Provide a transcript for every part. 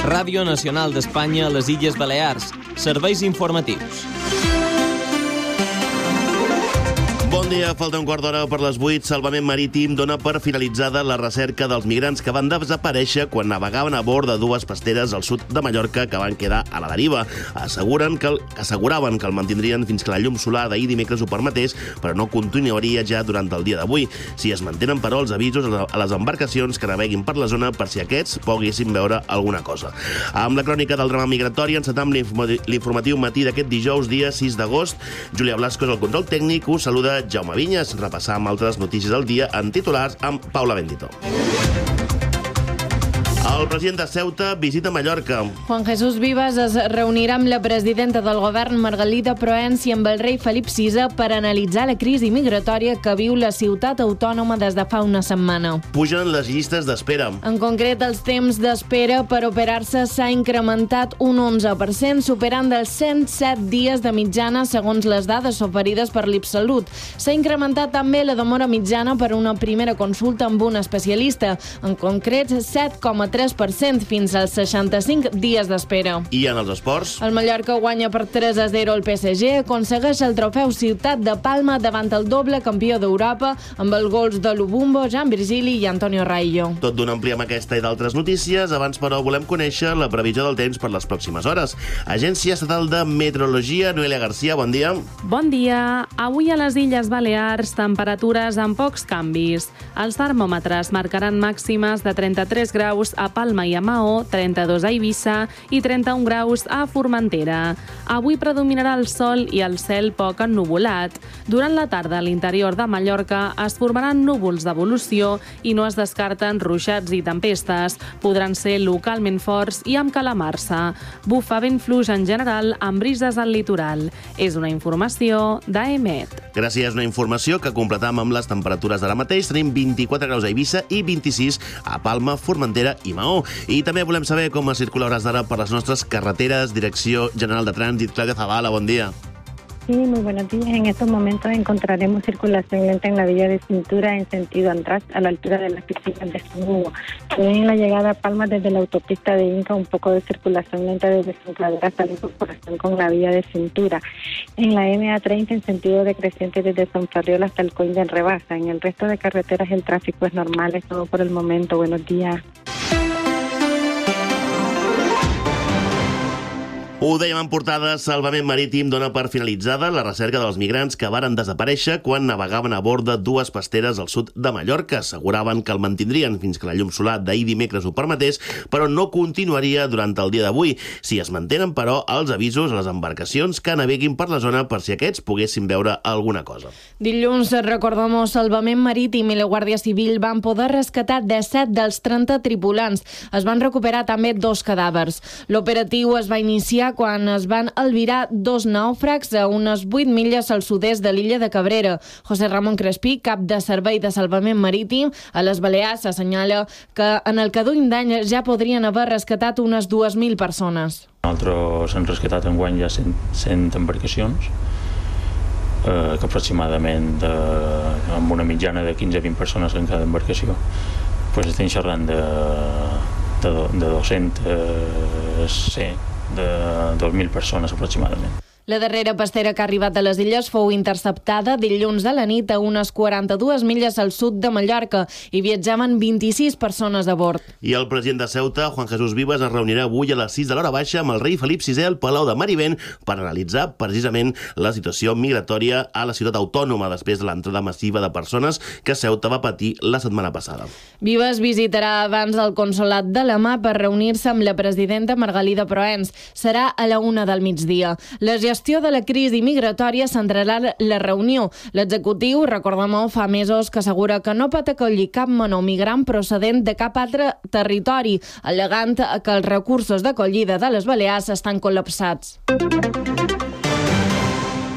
Ràdio Nacional d'Espanya a les Illes Balears. Serveis informatius. Bon dia, falta un quart d'hora per les 8. Salvament Marítim dona per finalitzada la recerca dels migrants que van desaparèixer quan navegaven a bord de dues pasteres al sud de Mallorca que van quedar a la deriva. Asseguraven que el mantindrien fins que la llum solar d'ahir dimecres ho permetés, però no continuaria ja durant el dia d'avui. Si es mantenen, però, els avisos a les embarcacions que naveguin per la zona per si aquests poguessin veure alguna cosa. Amb la crònica del drama migratori encetam l'informatiu matí d'aquest dijous, dia 6 d'agost. Júlia Blasco és el control tècnic. Us saluda Jaume Vinyes. Repassar amb altres notícies del dia en titulars amb Paula Bendito. El president de Ceuta visita Mallorca. Juan Jesús Vives es reunirà amb la presidenta del govern, Margalida Proens, i amb el rei Felip VI per analitzar la crisi migratòria que viu la ciutat autònoma des de fa una setmana. Pugen les llistes d'espera. En concret, els temps d'espera per operar-se s'ha incrementat un 11%, superant dels 107 dies de mitjana, segons les dades oferides per l'Ipsalut. S'ha incrementat també la demora mitjana per una primera consulta amb un especialista, en concret 7,3%, fins als 65 dies d'espera. I en els esports? El Mallorca guanya per 3-0 el PSG, aconsegueix el trofeu Ciutat de Palma davant el doble campió d'Europa amb els gols de Lubumbo, Jan Virgili i Antonio Raillo. Tot d'un ampli amb aquesta i d'altres notícies. Abans, però, volem conèixer la previsió del temps per les pròximes hores. Agència Estatal de Meteorologia, Noelia García, bon dia. Bon dia. Avui a les Illes Balears, temperatures amb pocs canvis. Els termòmetres marcaran màximes de 33 graus a Palma i a Maó, 32 a Eivissa i 31 graus a Formentera. Avui predominarà el sol i el cel poc ennuvolat. Durant la tarda a l'interior de Mallorca es formaran núvols d'evolució i no es descarten ruixats i tempestes. Podran ser localment forts i amb calamarsa. Bufa vent fluix en general amb brises al litoral. És una informació d'AEMET. Gràcies, una informació que completam amb les temperatures d'ara mateix. Tenim 24 graus a Eivissa i 26 a Palma, Formentera i Maó. I també volem saber com es circula a hores d'ara per les nostres carreteres. Direcció General de Trànsit, Claudia Zavala, bon dia. Sí, muy buenos días. En estos momentos encontraremos circulación lenta en la vía de Cintura en sentido Antras a la altura de las piscinas de San Hugo. También en la llegada a Palma desde la autopista de Inca, un poco de circulación lenta desde Cincladera hasta la incorporación con la vía de Cintura. En la MA30 en sentido decreciente desde San Ferriol hasta el Coll del Rebasa. En el resto de carreteras el tráfico es normal, es todo por el momento. Buenos días. Ho dèiem en portada, Salvament Marítim dona per finalitzada la recerca dels migrants que varen desaparèixer quan navegaven a bord de dues pasteres al sud de Mallorca. Asseguraven que el mantindrien fins que la llum solar d'ahir dimecres ho permetés, però no continuaria durant el dia d'avui. Si es mantenen, però, els avisos a les embarcacions que naveguin per la zona per si aquests poguessin veure alguna cosa. Dilluns, recordamos, Salvament Marítim i la Guàrdia Civil van poder rescatar 17 dels 30 tripulants. Es van recuperar també 2 cadàvers. L'operatiu es va iniciar quan es van albirar 2 nàufrags a unes 8 milles al sud-est de l'illa de Cabrera. José Ramon Crespí, cap de servei de Salvament Marítim a les Balears, assenyala que en el que duim d'any ja podrien haver rescatat unes 2.000 persones. Nosaltres hem rescatat enguany ja 100 embarcacions, que aproximadament amb una mitjana de 15-20 persones en cada embarcació. Estem xerrant de 200, de 2.000 persones aproximadament. La darrera pastera que ha arribat a les illes fou interceptada dilluns a la nit a unes 42 milles al sud de Mallorca i viatjaven 26 persones a bord. I el president de Ceuta, Juan Jesús Vives, es reunirà avui a les 6 de l'hora baixa amb el rei Felip VI al Palau de Marivent per analitzar precisament la situació migratòria a la ciutat autònoma després de l'entrada massiva de persones que Ceuta va patir la setmana passada. Vives visitarà abans el consolat de la Mà per reunir-se amb la presidenta Margalida Proens. Serà a la 1 del migdia. La gestió de la crisi migratòria centrarà la reunió. L'executiu, recordem-ho, fa mesos que assegura que no pot acollir cap menor migrant procedent de cap altre territori, al·legant que els recursos d'acollida de les Balears estan col·lapsats.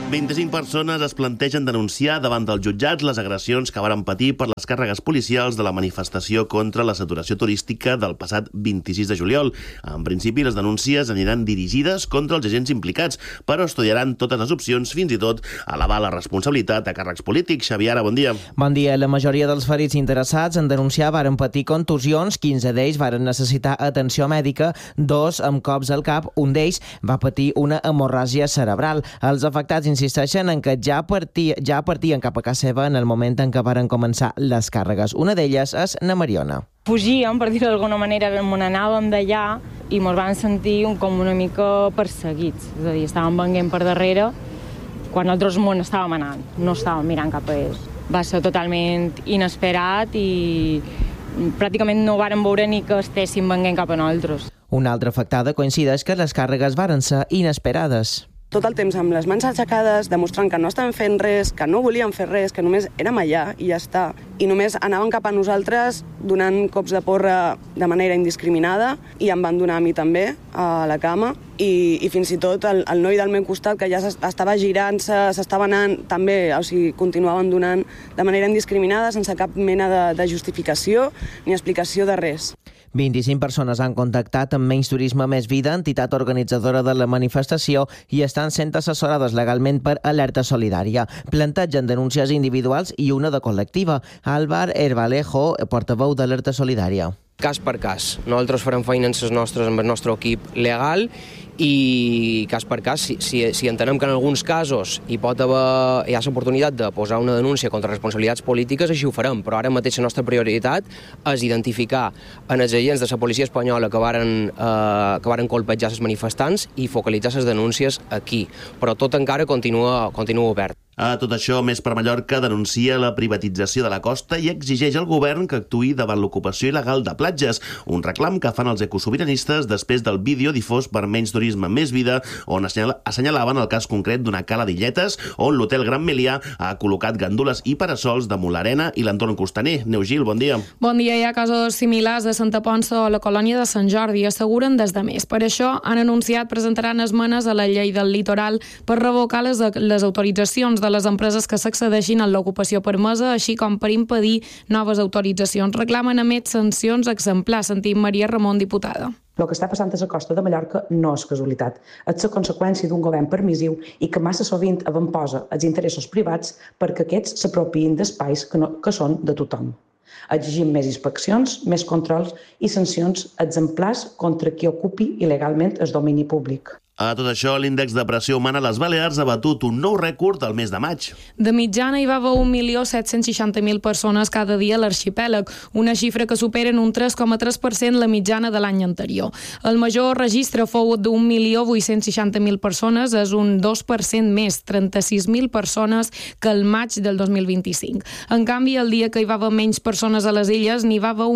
25 persones es plantegen denunciar davant dels jutjats les agressions que varen patir per les càrregues policials de la manifestació contra la saturació turística del passat 26 de juliol. En principi, les denúncies aniran dirigides contra els agents implicats, però estudiaran totes les opcions, fins i tot elevar la responsabilitat a càrrecs polítics. Xavier, bon dia. Bon dia. La majoria dels ferits interessats en denunciar varen patir contusions, 15 d'ells varen necessitar atenció mèdica, 2 amb cops al cap, un d'ells va patir una hemorràgia cerebral. Els afectats insisteixen en que ja partien cap a casa seva en el moment en què varen començar les càrregues. Una d'elles és na Mariona. Fugíem, per dir-ho d'alguna manera, on anàvem d'allà i ens vam sentir com una mica perseguits. És a dir, estàvem venint per darrere quan nosaltres món estàvem anant, no estàvem mirant cap a ells. Va ser totalment inesperat i pràcticament no vàrem veure ni que estéssim venint cap a nosaltres. Una altra afectada coincideix que les càrregues varen ser inesperades. Tot el temps amb les mans aixecades, demostrant que no estàvem fent res, que no volíem fer res, que només érem allà i ja està. I només anaven cap a nosaltres donant cops de porra de manera indiscriminada i em van donar a mi també, a la cama. I fins i tot el noi del meu costat, que ja estava girant-se, s'estava anant, també, o sigui, continuaven donant de manera indiscriminada, sense cap mena de justificació ni explicació de res. 25 persones han contactat amb Menys Turisme Més Vida, entitat organitzadora de la manifestació, i estan sent assessorades legalment per Alerta Solidària. Plantegen denúncies individuals i una de col·lectiva. Álvar Herbalejo, portaveu d'Alerta Solidària. Cas per cas. Nosaltres farem feines nostres amb el nostre equip legal i cas per cas, si entenem que en alguns casos hi ha l'oportunitat de posar una denúncia contra responsabilitats polítiques, així ho farem, però ara mateix la nostra prioritat és identificar en els agents de la policia espanyola que varen colpejar els manifestants i focalitzar les denúncies aquí, però tot encara continua obert. A tot això, Més per Mallorca denuncia la privatització de la costa i exigeix al govern que actuï davant l'ocupació il·legal de platges, un reclam que fan els ecosobiranistes després del vídeo difós per Menys Turisme Més Vida, on assenyalaven el cas concret d'una cala d'illetes on l'hotel Gran Melià ha col·locat gandules i parasols damunt l'arena i l'entorn costaner. Neus Gil, bon dia. Bon dia. Hi ha casos similars de Santa Ponça o la colònia de Sant Jordi, asseguren des de més. Per això han anunciat presentaran esmenes a la llei del litoral per revocar les autoritzacions de les empreses que s'accedeixin a l'ocupació permesa, així com per impedir noves autoritzacions. Reclamen a més sancions exemplars. Sentim Maria Ramon, diputada. El que està passant a la costa de Mallorca no és casualitat. És la conseqüència d'un govern permissiu i que massa sovint avantposa els interessos privats perquè aquests s'apropiïn d'espais que són de tothom. Exigim més inspeccions, més controls i sancions exemplars contra qui ocupi il·legalment el domini públic. A tot això, l'índex de pressió humana a les Balears ha batut un nou rècord al mes de maig. De mitjana hi va haver 1.760.000 persones cada dia a l'arxipèlag, una xifra que supera en un 3,3% la mitjana de l'any anterior. El major registre fou d'1.860.000 persones, és un 2% més, 36.000 persones que el maig del 2025. En canvi, el dia que hi va haver menys persones a les illes, n'hi va haver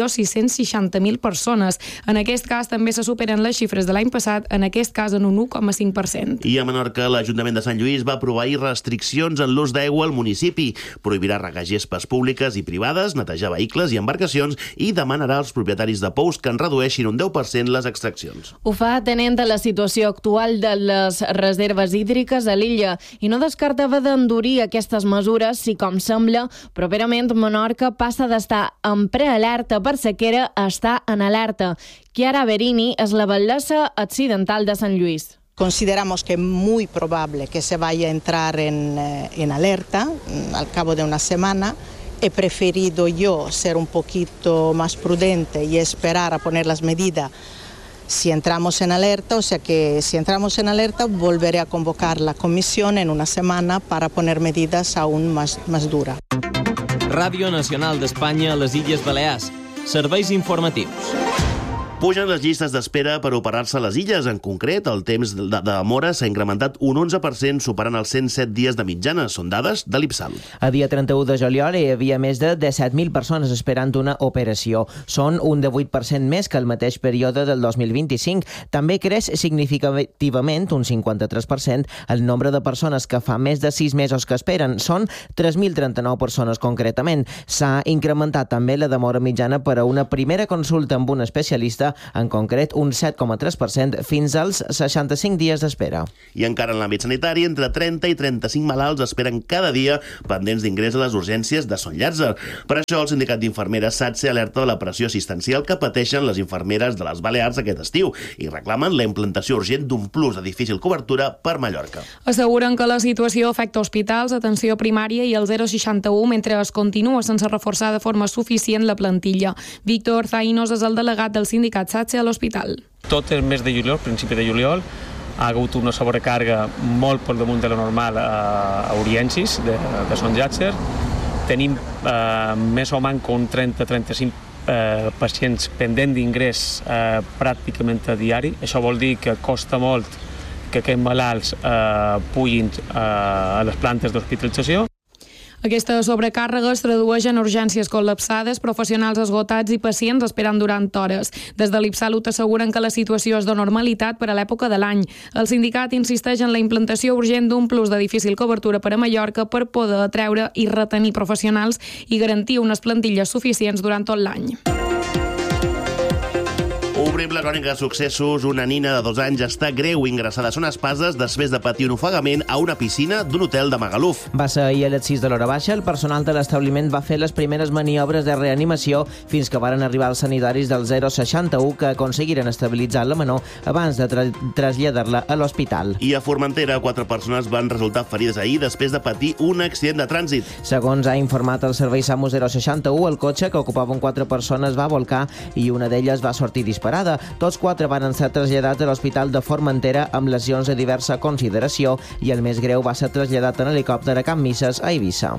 1.660.000 persones. En aquest cas també se superen les xifres de l'any passat, en aquest cas en un 1,5%. I a Menorca, l'Ajuntament de Sant Lluís va aprovar restriccions en l'ús d'aigua al municipi. Prohibirà regar gespes públiques i privades, netejar vehicles i embarcacions i demanarà als propietaris de pous que en redueixin un 10% les extraccions. Ho fa atenent a la situació actual de les reserves hídriques a l'illa i no descartava d'endurir aquestes mesures si, com sembla, properament Menorca passa d'estar en prealerta per sequera a estar en alerta. Chiara Berini és la batllessa occidental de Sant Lluís. Consideramos que es muy probable que se vaya a entrar en alerta al cabo de una semana. He preferido yo ser un poquito más prudente y esperar a poner las medidas si entramos en alerta, o sea que si entramos en alerta volveré a convocar la comisión en una semana para poner medidas aún más duras. Ràdio Nacional d'Espanya a les Illes Balears. Serveis informatius. Pugen les llistes d'espera per operar-se a les illes. En concret, el temps de demora s'ha incrementat un 11%, superant els 107 dies de mitjana. Són dades de l'Ipsalut. A dia 31 de juliol hi havia més de 17.000 persones esperant una operació. Són un 18% més que el mateix període del 2025. També creix significativament, un 53%, el nombre de persones que fa més de 6 mesos que esperen. Són 3.039 persones concretament. S'ha incrementat també la demora mitjana per a una primera consulta amb un especialista en concret un 7,3% fins als 65 dies d'espera. I encara en l'àmbit sanitari, entre 30 i 35 malalts esperen cada dia pendents d'ingrés a les urgències de Son Llàtzer. Per això, el sindicat d'infermeres SATSE alerta de la pressió assistencial que pateixen les infermeres de les Balears aquest estiu i reclamen la implantació urgent d'un plus de difícil cobertura per Mallorca. Asseguren que la situació afecta hospitals, atenció primària i el 061 mentre es continua sense reforçar de forma suficient la plantilla. Víctor Zainos és el delegat del sindicat SATSE a l'hospital. Tot el mes de juliol, principi de juliol, ha hagut una sobrecàrrega molt per damunt de la normal a urgències de Son Llàtzer. Tenim més o menys un 30-35 pacients pendent d'ingrés pràcticament a diari. Això vol dir que costa molt que aquests malalts puguin a les plantes d'hospitalització. Aquesta sobrecàrrega es tradueix en urgències col·lapsades, professionals esgotats i pacients esperant durant hores. Des de l'IPSalut asseguren que la situació és de normalitat per a l'època de l'any. El sindicat insisteix en la implantació urgent d'un plus de difícil cobertura per a Mallorca per poder atreure i retenir professionals i garantir unes plantilles suficients durant tot l'any. Obrim la crònica de successos. Una nina de 2 anys està greu ingressada a Son Espases després de patir un ofegament a una piscina d'un hotel de Magaluf. Va ser ahir a les 6 de l'hora baixa. El personal de l'establiment va fer les primeres maniobres de reanimació fins que varen arribar els sanitaris del 061 que aconseguiren estabilitzar la menor abans de traslladar-la a l'hospital. I a Formentera, 4 persones van resultar ferides ahir després de patir un accident de trànsit. Segons ha informat el servei SAMU 061, el cotxe que ocupaven 4 persones va volcar i una d'elles va sortir disparada. Tots 4 van ser traslladats a l'Hospital de Formentera amb lesions de diversa consideració i el més greu va ser traslladat en helicòpter a Can Misses, a Eivissa.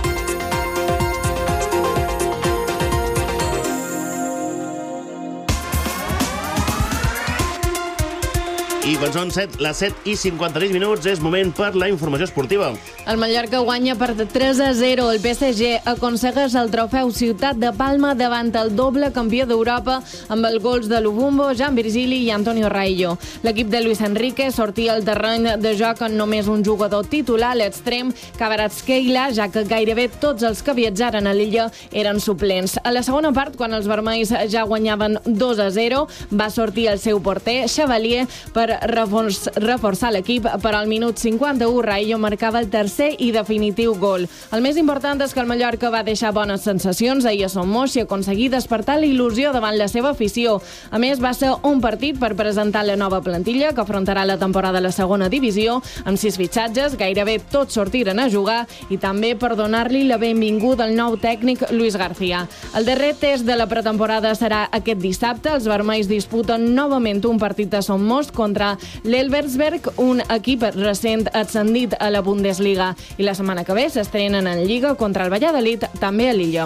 I quan són les 7:56 minuts, és moment per la informació esportiva. El Mallorca guanya per 3-0. El PSG aconsegueix el trofeu Ciutat de Palma davant el doble campió d'Europa amb els gols de Lubumbo, Jan Virgili i Antonio Raillo. L'equip de Luis Enrique sortia al terreny de joc amb només un jugador titular, l'extrem Kvaratskhelia, ja que gairebé tots els que viatjaren a l'illa eren suplents. A la segona part, quan els vermells ja guanyaven 2-0, va sortir el seu porter, Chevalier, per reforçar l'equip. Per al minut 51, Raillo marcava el tercer i definitiu gol. El més important és que el Mallorca va deixar bones sensacions ahir a Somos i aconseguir despertar la il·lusió davant la seva afició. A més, va ser un partit per presentar la nova plantilla que afrontarà la temporada a la segona divisió, amb 6 fitxatges, gairebé tots sortiren a jugar, i també per donar-li la benvinguda al nou tècnic Luis García. El darrer test de la pretemporada serà aquest dissabte. Els vermells disputen novament un partit a Somos contra l'Elversberg, un equip recent ascendit a la Bundesliga. I la setmana que ve s'estrenen en Lliga contra el Valladolid, també a l'illa.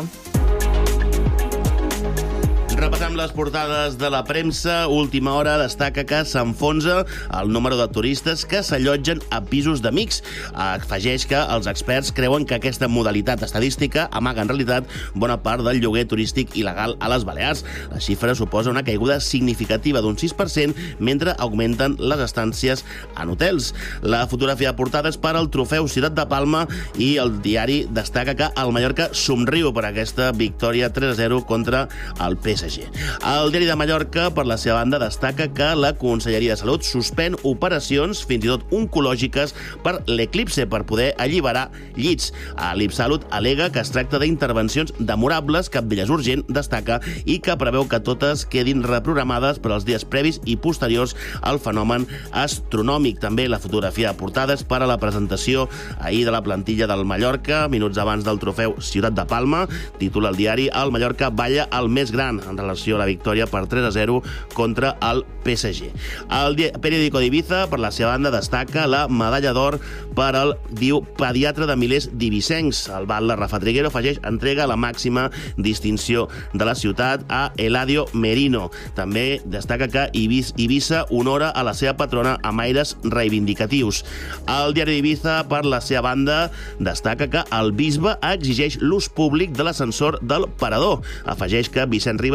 Repassem les portades de la premsa. Última hora destaca que s'enfonsa el número de turistes que s'allotgen a pisos d'amics. Afegeix que els experts creuen que aquesta modalitat estadística amaga en realitat bona part del lloguer turístic il·legal a les Balears. La xifra suposa una caiguda significativa d'un 6% mentre augmenten les estàncies en hotels. La fotografia de portada és per al trofeu Ciutat de Palma i el diari destaca que el Mallorca somriu per aquesta victòria 3-0 contra el PSG. El diari de Mallorca, per la seva banda, destaca que la Conselleria de Salut suspèn operacions, fins i tot oncològiques, per l'Eclipse, per poder alliberar llits. L'IPSalut al·lega que es tracta d'intervencions demorables, cap d'elles urgent, destaca, i que preveu que totes quedin reprogramades per als dies previs i posteriors al fenomen astronòmic. També la fotografia de portada és per a la presentació ahir de la plantilla del Mallorca, minuts abans del trofeu Ciutat de Palma. Titula el diari: el Mallorca balla el més gran, en relació a la victòria per 3-0 contra el PSG. El periòdico d'Ibiza, per la seva banda, destaca la medalla d'or per al, diu, pediatre de milers d'ibicencs. El batlle Rafa Triguero afegeix entrega la màxima distinció de la ciutat a Eladio Merino. També destaca que Ibiza honora a la seva patrona amb aires reivindicatius. El diari d'Ibiza, per la seva banda, destaca que el bisbe exigeix l'ús públic de l'ascensor del Parador. Afegeix que Vicent Ribas denuncia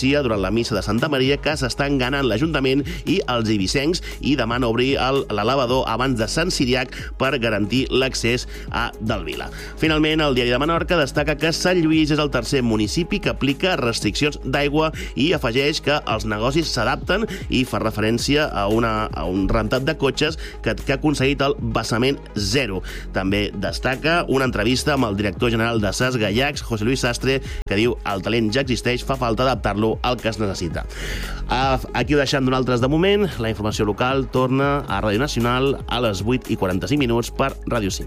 policia durant la missa de Santa Maria que s'estan ganant l'Ajuntament i els ibicencs i demana obrir l'elevador abans de Sant Siriac per garantir l'accés a Delvila. Finalment, el Diari de Menorca destaca que Sant Lluís és el tercer municipi que aplica restriccions d'aigua i afegeix que els negocis s'adapten i fa referència a un rentat de cotxes que ha aconseguit el vessament zero. També destaca una entrevista amb el director general de SAS Gallacs, José Luis Sastre, que diu el talent ja existeix, fa falta adaptar-lo al que es necessita. Aquí ho deixem d'altres de moment. La informació local torna a Ràdio Nacional a les 8:45 per Ràdio 5.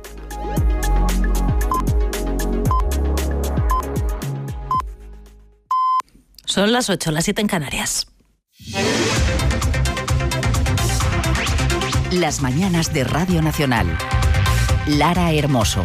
Son las 8, las 7 en Canarias. Las mañanas de Radio Nacional. Lara Hermoso.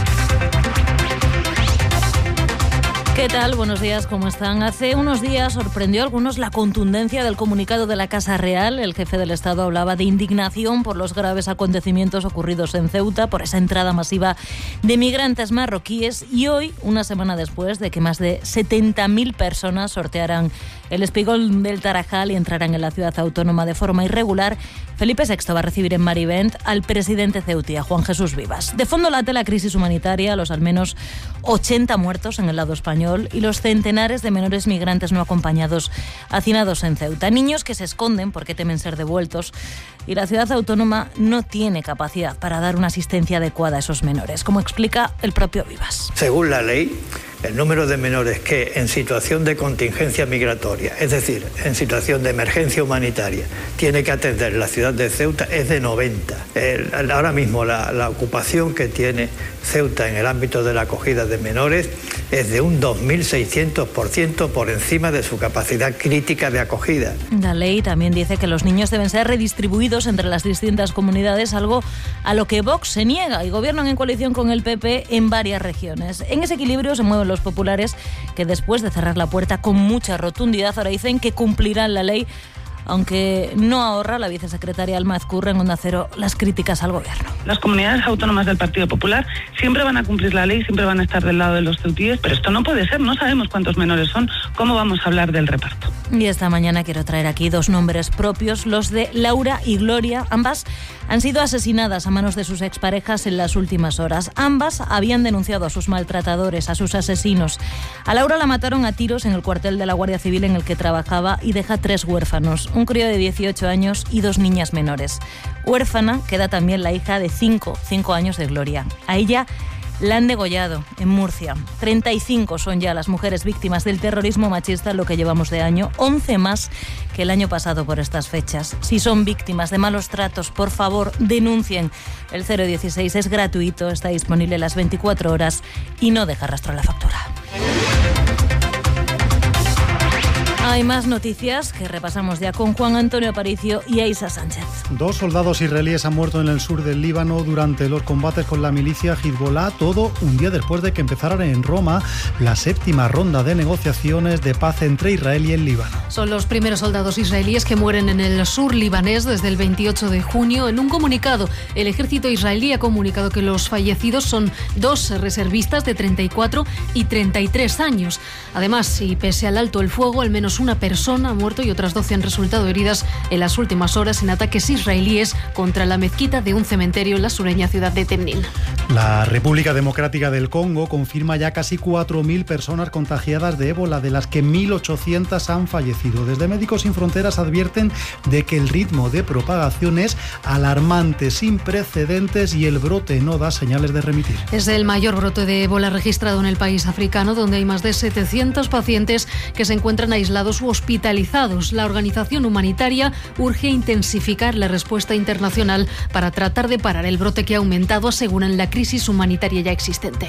¿Qué tal? Buenos días, ¿cómo están? Hace unos días sorprendió a algunos la contundencia del comunicado de la Casa Real. El jefe del Estado hablaba de indignación por los graves acontecimientos ocurridos en Ceuta, por esa entrada masiva de migrantes marroquíes y hoy, una semana después de que más de 70.000 personas sortearan el espigón del Tarajal y entraran en la ciudad autónoma de forma irregular, Felipe VI va a recibir en Marivent al presidente ceutí, a Juan Jesús Vivas. De fondo late la crisis humanitaria, los al menos 80 muertos en el lado español y los centenares de menores migrantes no acompañados hacinados en Ceuta. Niños que se esconden porque temen ser devueltos y la ciudad autónoma no tiene capacidad para dar una asistencia adecuada a esos menores, como explica el propio Vivas. Según la ley, el número de menores que en situación de contingencia migratoria, es decir, en situación de emergencia humanitaria, tiene que atender la ciudad de Ceuta es de 90. Ahora mismo la ocupación que tiene Ceuta en el ámbito de la acogida de menores es de un 2.600% por encima de su capacidad crítica de acogida. La ley también dice que los niños deben ser redistribuidos entre las distintas comunidades, algo a lo que Vox se niega y gobiernan en coalición con el PP en varias regiones. En ese equilibrio se mueven los populares que después de cerrar la puerta con mucha rotundidad ahora dicen que cumplirán la ley, aunque no ahorra la vicesecretaria Alma Ezcurra en Onda Cero las críticas al gobierno. Las comunidades autónomas del Partido Popular siempre van a cumplir la ley, siempre van a estar del lado de los ceutíes, pero esto no puede ser, no sabemos cuántos menores son, ¿cómo vamos a hablar del reparto? Y esta mañana quiero traer aquí dos nombres propios, los de Laura y Gloria. Ambas han sido asesinadas a manos de sus exparejas en las últimas horas. Ambas habían denunciado a sus maltratadores, a sus asesinos. A Laura la mataron a tiros en el cuartel de la Guardia Civil en el que trabajaba y deja 3 huérfanos, un crío de 18 años y 2 niñas menores. Huérfana queda también la hija de 5 años de Gloria. A ella la han degollado en Murcia. 35 son ya las mujeres víctimas del terrorismo machista en lo que llevamos de año, 11 más que el año pasado por estas fechas. Si son víctimas de malos tratos, por favor, denuncien. El 016 es gratuito, está disponible las 24 horas y no deja rastro en la factura. Hay más noticias que repasamos ya con Juan Antonio Aparicio y Aisa Sánchez. 2 soldados israelíes han muerto en el sur del Líbano durante los combates con la milicia Hezbollah, todo un día después de que empezaran en Roma la 7ª ronda de negociaciones de paz entre Israel y el Líbano. Son los primeros soldados israelíes que mueren en el sur libanés desde el 28 de junio. En un comunicado, el ejército israelí ha comunicado que los fallecidos son 2 reservistas de 34 y 33 años. Además, y pese al alto el fuego, al menos una persona ha muerto y otras 12 han resultado heridas en las últimas horas en ataques israelíes contra la mezquita de un cementerio en la sureña ciudad de Temnil. La República Democrática del Congo confirma ya casi 4.000 personas contagiadas de ébola, de las que 1.800 han fallecido. Desde Médicos Sin Fronteras advierten de que el ritmo de propagación es alarmante, sin precedentes, y el brote no da señales de remitir. Es el mayor brote de ébola registrado en el país africano, donde hay más de 700 pacientes que se encuentran aislados u hospitalizados. La organización humanitaria urge intensificar la respuesta internacional para tratar de parar el brote que ha aumentado, aseguran, la crisis humanitaria ya existente.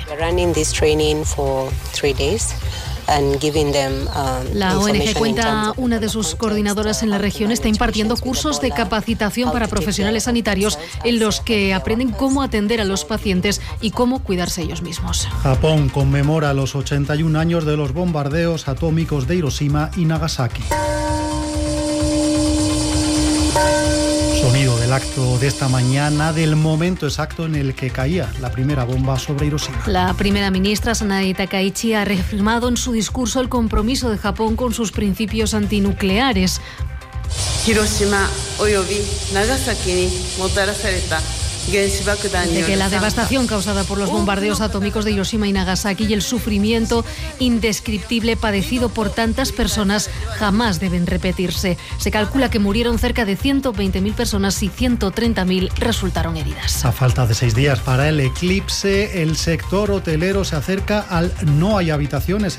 La ONG cuenta, una de sus coordinadoras en la región está impartiendo cursos de capacitación para profesionales sanitarios en los que aprenden cómo atender a los pacientes y cómo cuidarse ellos mismos. Japón conmemora los 81 años de los bombardeos atómicos de Hiroshima y Nagasaki. Sonido de el acto de esta mañana del momento exacto en el que caía la primera bomba sobre Hiroshima. La primera ministra Sanai Takaichi ha reafirmado en su discurso el compromiso de Japón con sus principios antinucleares. Hiroshima oyobi Nagasaki ni motarasareta de que la devastación causada por los bombardeos atómicos de Hiroshima y Nagasaki y el sufrimiento indescriptible padecido por tantas personas jamás deben repetirse. Se calcula que murieron cerca de 120.000 personas y 130.000 resultaron heridas. A falta de 6 días para el eclipse, el sector hotelero se acerca al no hay habitaciones